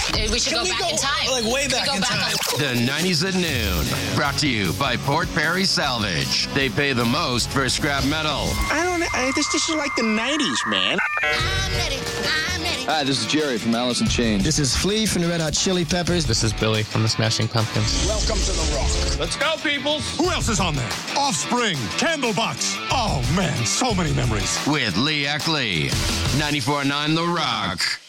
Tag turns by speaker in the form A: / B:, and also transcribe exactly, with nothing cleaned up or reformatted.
A: We should
B: Can
A: go
B: we
A: back
B: go,
A: in time.
B: like, way back
A: go
B: in
A: back
B: time?
A: on-
C: The nineties at noon. Brought to you by Port Perry Salvage. They pay the most for scrap metal.
D: I don't know. I, this, this is like the nineties, man.
A: I'm ready. I'm ready.
E: Hi, this is Jerry from Alice in Chains.
F: This is Flea from the Red Hot Chili Peppers.
G: This is Billy from the Smashing Pumpkins.
D: Welcome to the Rock.
H: Let's go, peoples. Who else is on there? Offspring, Candlebox. Oh, man, so many memories.
C: With Lee Eckley. ninety-four point nine The Rock.